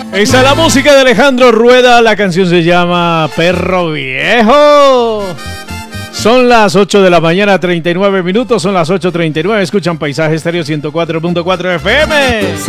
Esa es la música de Alejandro Rueda. La canción se llama Perro Viejo. Son las 8 de la mañana, 39 minutos. Son las 8:39. Escuchan Paisaje Estéreo 104.4 FM.